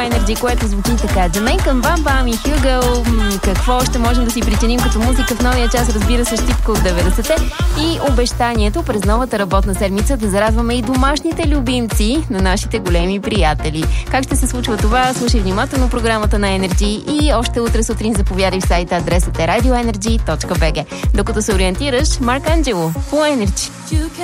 Energy, което звучи така. Jamaican Bam Bam и Hugo. Какво ще можем да си причиним като музика в новия час? Разбира се, щипка от 90-те. И обещанието през новата работна седмица да зарадваме и домашните любимци на нашите големи приятели. Как ще се случва това? Слушай внимателно програмата на Energy и още утре сутрин заповядай в сайта. Адресът е radioenergy.bg. Докато се ориентираш, Марк Анджело по Energy.